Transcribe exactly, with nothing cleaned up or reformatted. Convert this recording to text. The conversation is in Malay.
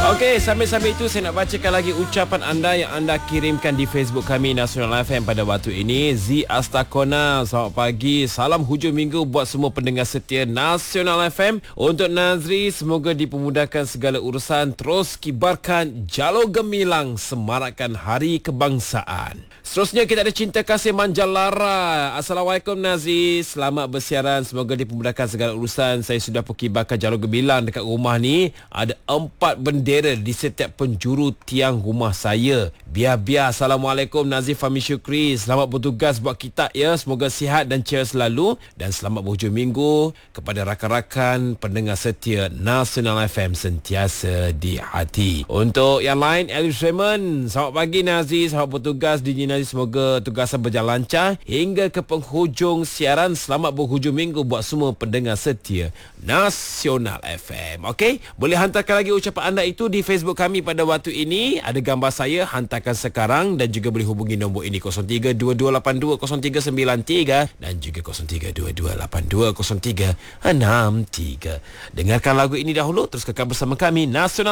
Okey, sambil-sambil itu saya nak bacakan lagi ucapan anda yang anda kirimkan di Facebook kami Nasional F M pada waktu ini. Z Astakona, selamat pagi. Salam hujung minggu buat semua pendengar setia Nasional F M. Untuk Nazri, semoga dipermudahkan segala urusan. Terus kibarkan jalur gemilang, semarakkan hari kebangsaan. Seterusnya kita ada Cinta Kasih Manjalara. Assalamualaikum Nazri, selamat bersiaran. Semoga dipermudahkan segala urusan. Saya sudah perkibarkan jalur gemilang dekat rumah ni. Ada empat bendera di setiap penjuru tiang rumah saya. Biar-biar. Assalamualaikum Nazif Fahmi Syukri. Selamat bertugas buat kita ya. Semoga sihat dan ceria selalu. Dan selamat berhujung minggu kepada rakan-rakan pendengar setia Nasional F M sentiasa di hati. Untuk yang lain, Elif Raymond. Selamat pagi Nazif. Selamat bertugas di Nazif. Semoga tugasan berjalan lancar hingga ke penghujung siaran. Selamat berhujung minggu buat semua pendengar setia Nasional F M. Okey, boleh hantarkan lagi ucapan anda itu di Facebook kami pada waktu ini. Ada gambar saya, hantarkan sekarang dan juga boleh hubungi nombor ini kosong tiga dua dua lapan dua kosong tiga sembilan tiga dan juga kosong tiga dua dua lapan dua kosong tiga enam tiga. Dengarkan lagu ini dahulu, terus kekal bersama kami Nasional